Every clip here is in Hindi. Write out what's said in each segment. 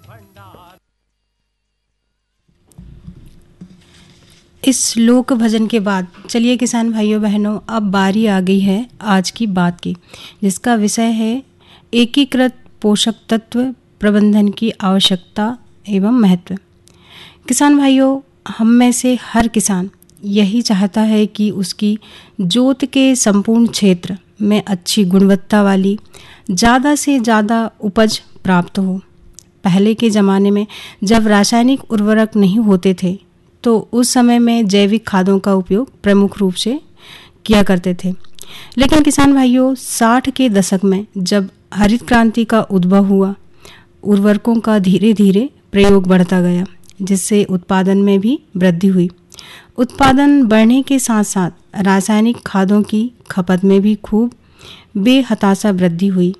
इस लोक भजन के बाद चलिए किसान भाइयों बहनों, अब बारी आ गई है आज की बात की, जिसका विषय है एकीकृत पोषक तत्व प्रबंधन की आवश्यकता एवं महत्व। किसान भाइयों, हम में से हर किसान यही चाहता है कि उसकी जोत के संपूर्ण क्षेत्र में अच्छी गुणवत्ता वाली ज़्यादा से ज़्यादा उपज प्राप्त हो। पहले के ज़माने में जब रासायनिक उर्वरक नहीं होते थे तो उस समय में जैविक खादों का उपयोग प्रमुख रूप से किया करते थे। लेकिन किसान भाइयों, 60 के दशक में जब हरित क्रांति का उद्भव हुआ, उर्वरकों का धीरे धीरे प्रयोग बढ़ता गया, जिससे उत्पादन में भी वृद्धि हुई। उत्पादन बढ़ने के साथ साथ रासायनिक खादों की खपत में भी खूब बेहताशा वृद्धि हुई।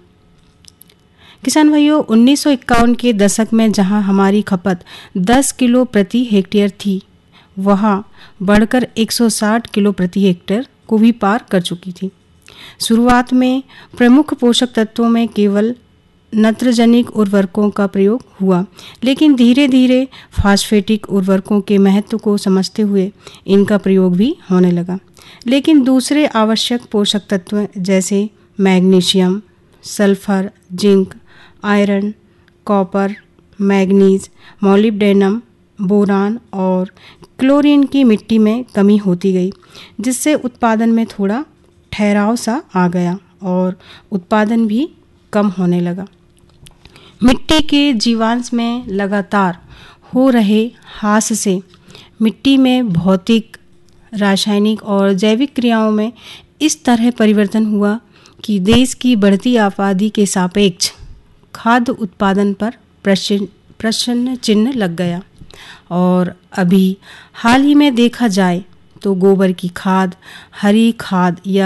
किसान भाइयों, 1951 के दशक में जहां हमारी खपत 10 किलो प्रति हेक्टेयर थी, वहां बढ़कर 160 किलो प्रति हेक्टेयर को भी पार कर चुकी थी। शुरुआत में प्रमुख पोषक तत्वों में केवल नत्रजनिक उर्वरकों का प्रयोग हुआ, लेकिन धीरे धीरे फास्फेटिक उर्वरकों के महत्व को समझते हुए इनका प्रयोग भी होने लगा। लेकिन दूसरे आवश्यक पोषक तत्व जैसे magnesium, sulphur, zinc, iron, copper, manganese, molybdenum, boron और क्लोरीन की मिट्टी में कमी होती गई, जिससे उत्पादन में थोड़ा ठहराव सा आ गया और उत्पादन भी कम होने लगा। मिट्टी के जीवांश में लगातार हो रहे ह्रास से मिट्टी में भौतिक, रासायनिक और जैविक क्रियाओं में इस तरह परिवर्तन हुआ कि देश की बढ़ती आबादी के सापेक्ष खाद्य उत्पादन पर प्रश्न चिन्ह लग गया। और अभी हाल ही में देखा जाए तो गोबर की खाद, हरी खाद या